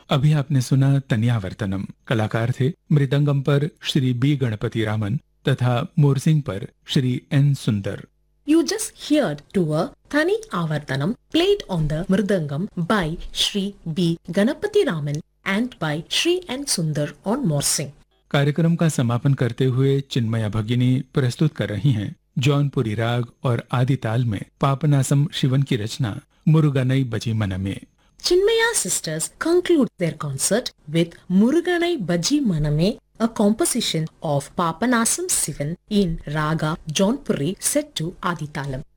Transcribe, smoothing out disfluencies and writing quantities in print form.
अभी आपने सुना तनियावर्तनम। कलाकार थे मृदंगम पर श्री बी गणपति रामन तथा मोरसिंग पर श्री एन सुंदर। You just heard to a Thani Avartanam played on the Mridangam by Sri B. Ganapati Raman and by Sri N. Sundar on Morsing. कार्यक्रम का समापन करते हुए चिन्मया भगिनी प्रस्तुत कर रही हैं जौनपुरी राग और आदि ताल में पापनासम शिवन की रचना मुरुगनई बजी मनमे। Chinmaya sisters conclude their concert with Muruganai Baji Maname, a composition of Papanasam Sivan in Raga Jaunpuri set to Aditalam.